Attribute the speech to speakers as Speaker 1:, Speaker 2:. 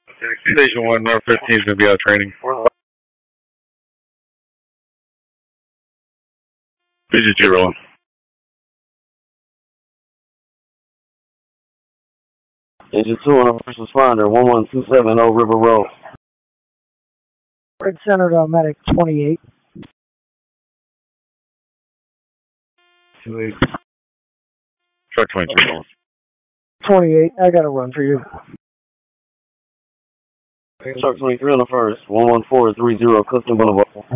Speaker 1: Station 1, North 15 is going to be out of training. BGG rolling.
Speaker 2: Engine 2 on a first responder, 11270 River Road.
Speaker 3: Red Center to Medic 28.
Speaker 1: 28. Truck 23 rolling.
Speaker 3: 28, I got a run for you.
Speaker 2: Truck 23 on the first, 11430 Clifton Boulevard.